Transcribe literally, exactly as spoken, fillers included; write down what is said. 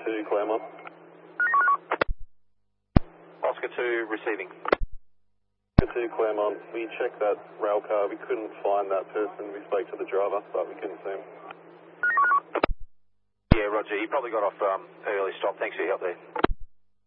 two, Claremont. Oscar two, receiving. Oscar two, Claremont. We checked that rail car. We couldn't find that person. We spoke to the driver, but we couldn't see him. Yeah, Roger. He probably got off um, early stop. Thanks for your help there.